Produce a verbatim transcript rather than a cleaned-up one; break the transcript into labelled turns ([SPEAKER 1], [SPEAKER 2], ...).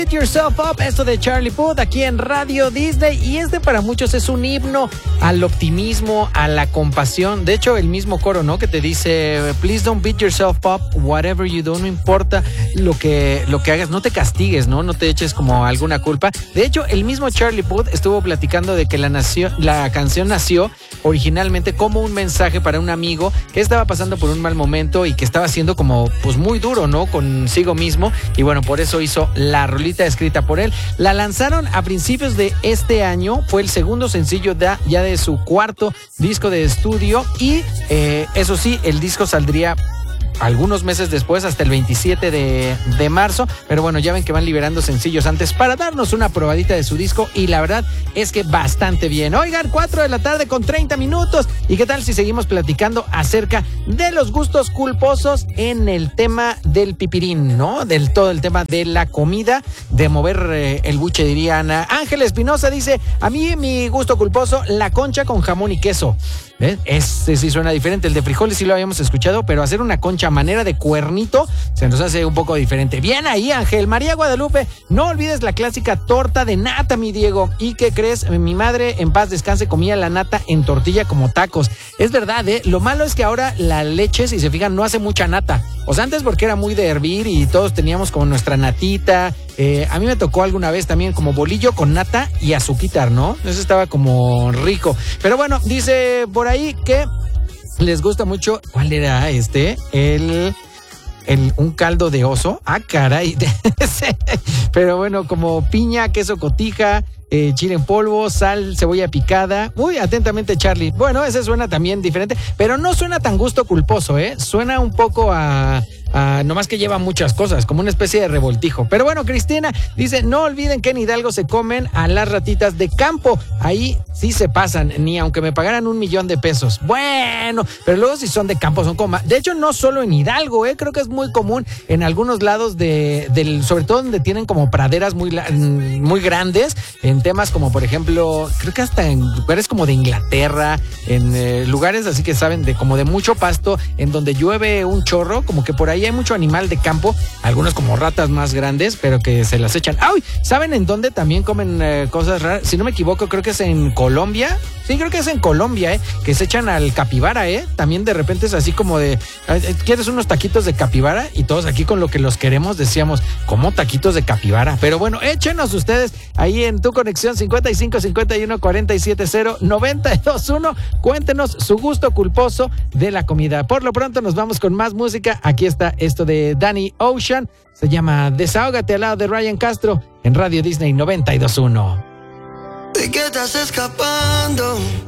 [SPEAKER 1] Beat Yourself Up, esto de Charlie Puth aquí en Radio Disney. Y este para muchos es un himno al optimismo, a la compasión. De hecho, el mismo coro, ¿no? Que te dice, please don't beat yourself up, whatever you do, no importa lo que, lo que hagas, no te castigues, ¿no? No te eches como alguna culpa. De hecho, el mismo Charlie Puth estuvo platicando de que la, nació, la canción nació originalmente como un mensaje para un amigo que estaba pasando por un mal momento y que estaba siendo como, pues muy duro, ¿no? Consigo mismo. Y bueno, por eso hizo la rolita escrita por él. La lanzaron a principios de este año, fue el segundo sencillo de, ya de su cuarto disco de estudio y eh, eso sí, el disco saldría algunos meses después, hasta el veintisiete de marzo, pero bueno, ya ven que van liberando sencillos antes para darnos una probadita de su disco y la verdad es que bastante bien. Oigan, cuatro de la tarde con treinta minutos, ¿y qué tal si seguimos platicando acerca de los gustos culposos en el tema del pipirín, ¿no? Del todo el tema de la comida, de mover eh, el buche, diría Ana. Ángel Espinosa dice, a mí mi gusto culposo, la concha con jamón y queso. ¿Ves? Este sí suena diferente, el de frijoles sí lo habíamos escuchado, pero hacer una concha a manera de cuernito se nos hace un poco diferente. Bien ahí, Ángel. María Guadalupe, no olvides la clásica torta de nata, mi Diego. ¿Y qué crees? Mi madre, en paz descanse, comía la nata en tortilla como tacos. Es verdad, ¿eh? Lo malo es que ahora la leche, si se fijan, no hace mucha nata. O sea, antes porque era muy de hervir y todos teníamos como nuestra natita. Eh, a mí me tocó alguna vez también como bolillo con nata y azuquitar, ¿no? Eso estaba como rico. Pero bueno, dice por ahí que les gusta mucho. ¿Cuál era este? El... El, un caldo de oso. Ah, caray. Pero bueno, como piña, queso cotija, eh, chile en polvo, sal, cebolla picada. Muy atentamente, Charlie. Bueno, ese suena también diferente, pero no suena tan gusto culposo, ¿eh? Suena un poco a... Uh, nomás que lleva muchas cosas, como una especie de revoltijo. Pero bueno, Cristina dice, no olviden que en Hidalgo se comen a las ratitas de campo. Ahí sí se pasan, ni aunque me pagaran un millón de pesos. Bueno, pero luego si son de campo, son como... De hecho, no solo en Hidalgo, ¿eh? Creo que es muy común en algunos lados de... Del, sobre todo donde tienen como praderas muy, muy grandes, en temas como, por ejemplo, creo que hasta en lugares como de Inglaterra, en eh, lugares así que saben, de como de mucho pasto, en donde llueve un chorro, como que por ahí hay mucho animal de campo, algunos como ratas más grandes, pero que se las echan. ¡Ay! ¿Saben en dónde también comen eh, cosas raras? Si no me equivoco, creo que es en Colombia. Sí, creo que es en Colombia, ¿eh? Que se echan al capibara, ¿eh? También de repente es así como de, ¿quieres unos taquitos de capibara? Y todos aquí con lo que los queremos decíamos, ¿cómo taquitos de capibara? Pero bueno, échenos ustedes ahí en tu conexión cincuenta y cinco cincuenta y uno cuarenta y siete cero noventa y dos uno. Cuéntenos su gusto culposo de la comida. Por lo pronto nos vamos con más música. Aquí está esto de Danny Ocean, se llama Desahógate al lado de Ryan Castro en Radio Disney noventa y dos uno.
[SPEAKER 2] ¿De qué estás escapando?